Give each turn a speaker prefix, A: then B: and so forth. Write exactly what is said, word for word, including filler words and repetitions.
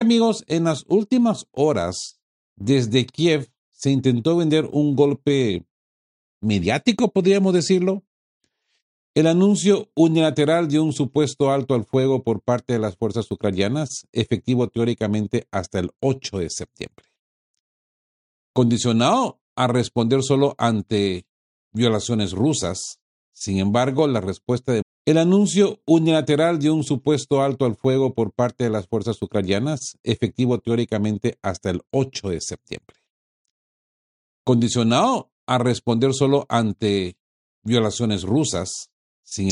A: amigos, en las últimas horas, desde Kiev, se intentó vender un golpe mediático, podríamos decirlo. El anuncio unilateral de un supuesto alto al fuego por parte de las fuerzas ucranianas, efectivo teóricamente hasta el ocho de septiembre. Condicionado a responder solo ante violaciones rusas. Sin embargo, la respuesta de el anuncio unilateral de un supuesto alto al fuego por parte de las fuerzas ucranianas, efectivo teóricamente hasta el ocho de septiembre. Condicionado a responder solo ante violaciones rusas.